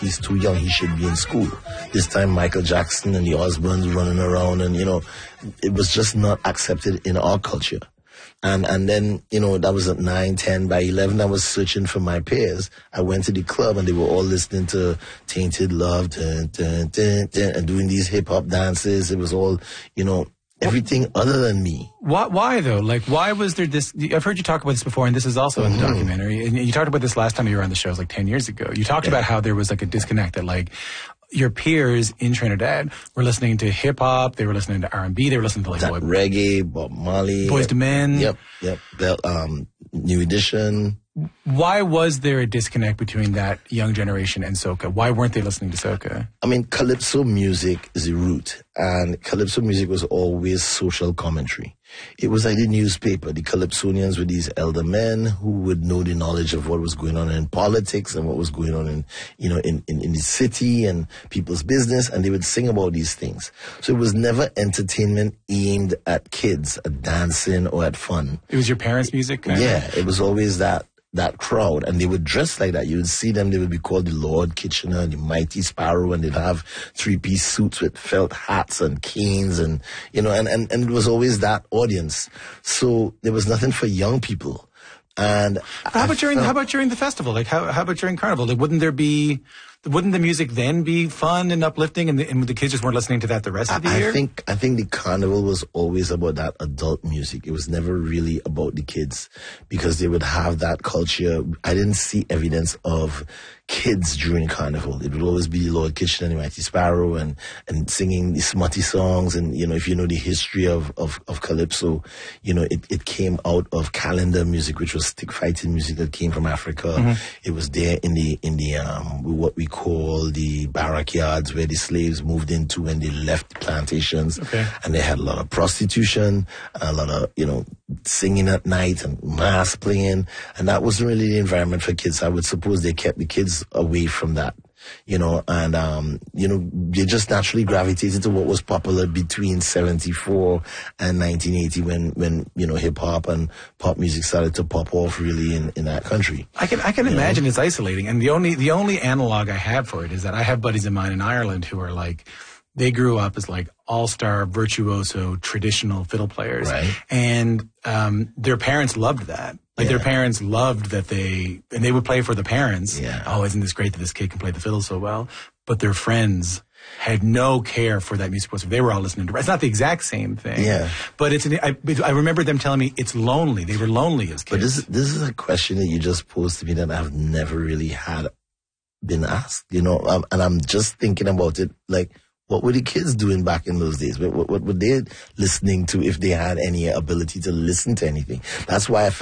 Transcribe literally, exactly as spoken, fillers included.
he's too young, he should be in school. This time Michael Jackson and the Osbournes running around, and, you know, it was just not accepted in our culture. And and then, you know, that was at nine, ten. By eleven, I was searching for my peers. I went to the club, and they were all listening to Tainted Love, dun, dun, dun, dun, and doing these hip-hop dances. It was all, you know, everything other than me. Why, why though? Like, why was there this? I've heard you talk about this before, and this is also in the Mm-hmm. documentary. And you talked about this last time you were on the show, it was like ten years ago. You talked Yeah. about how there was like a disconnect that like your peers in Trinidad were listening to hip hop, they were listening to R and B, they were listening to like That boy, reggae, Bob Marley. Boys to Men. Yep, yep. Bell, um, New Edition. Why was there a disconnect between that young generation and soca? Why weren't they listening to soca? I mean, calypso music is the root, and calypso music was always social commentary. It was like the newspaper. The calypsonians were these elder men who would know the knowledge of what was going on in politics and what was going on in, you know, in, in, in the city and people's business, and they would sing about these things. So it was never entertainment aimed at kids, at dancing or at fun. It was your parents' music? Kind Yeah, it was always that. that crowd, and they would dress like that. You would see them, they would be called the Lord Kitchener, the Mighty Sparrow, and they'd have three-piece suits with felt hats and canes, and, you know, and, and, and it was always that audience. So there was nothing for young people. And how about during, felt, how about during the festival? Like, how, how about during Carnival? Like, wouldn't there be, wouldn't the music then be fun and uplifting, and the, and the kids just weren't listening to that the rest of the I, year? I think, I think the Carnival was always about that adult music. It was never really about the kids, because they would have that culture. I didn't see evidence of kids during Carnival. It would always be Lord Kitchener and the Mighty Sparrow, and, and singing the smutty songs. And, you know, if you know the history of, of, of Calypso, you know, it, it came out of calendar music, which was stick fighting music that came from Africa. Mm-hmm. It was there in the, in the, um, what we call the barrack yards, where the slaves moved into when they left the plantations. Okay. And they had a lot of prostitution, and a lot of, you know, singing at night and mass playing. And that wasn't really the environment for kids. I would suppose they kept the kids away from that, you know, and, um, you know, they just naturally gravitated to what was popular between seventy-four and nineteen eighty, when, when, you know, hip hop and pop music started to pop off really in, in that country. I can, I can you imagine know? It's isolating. And the only, the only analog I have for it is that I have buddies of mine in Ireland who are like, they grew up as like all-star, virtuoso, traditional fiddle players. Right. And, um, their parents loved that. Like Yeah. their parents loved that they, and they would play for the parents. Yeah. Oh, isn't this great that this kid can play the fiddle so well? But their friends had no care for that music whatsoever. They were all listening to, it's not the exact same thing. Yeah. But it's, an, I, I remember them telling me it's lonely. They were lonely as kids. But this, this is a question that you just posed to me that I've never really had been asked, you know, um, and I'm just thinking about it, like, what were the kids doing back in those days? What, what, what were they listening to, if they had any ability to listen to anything? That's why I felt